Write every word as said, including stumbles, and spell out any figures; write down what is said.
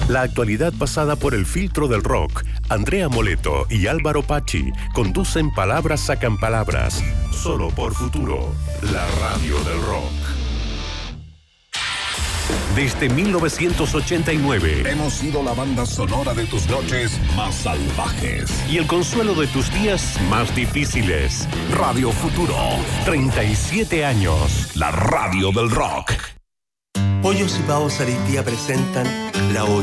La actualidad pasada por el filtro del rock. Andrea Moleto y Álvaro Pachi conducen Palabras Sacan Palabras. Solo por Futuro, la radio del rock. Desde mil novecientos ochenta y nueve hemos sido la banda sonora de tus noches más salvajes y el consuelo de tus días más difíciles. Radio Futuro, treinta y siete años. La radio del rock. Pollos y Pavos Areitía presentan La